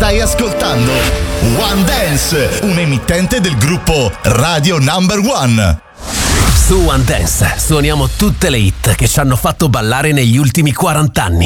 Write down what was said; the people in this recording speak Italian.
Stai ascoltando One Dance, un emittente del gruppo Radio Number One. Su One Dance suoniamo tutte le hit che ci hanno fatto ballare negli ultimi 40 anni.